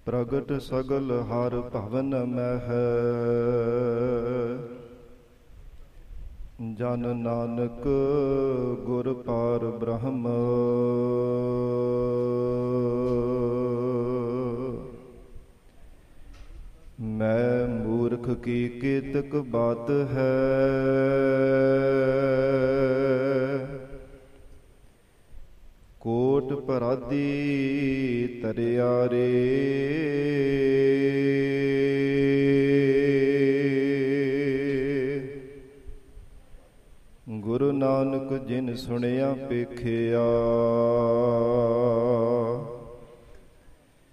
ਪ੍ਰਗਟ ਸਗਲ ਹਰ ਭਵਨ ਮਹਿ। ਜਨ ਨਾਨਕ ਗੁਰ ਪਾਰ ਬ੍ਰਹਮ। ਮੈਂ ਮੂਰਖ ਕੀ ਕੇਤਕ ਬਾਤ ਹੈ। ਕੋਟ ਪਰਾਦੀ ਤਰਿਆ ਰੇ। ਗੁਰੂ ਨਾਨਕ ਜਿਨ ਸੁਣਿਆ ਪੇਖਿਆ।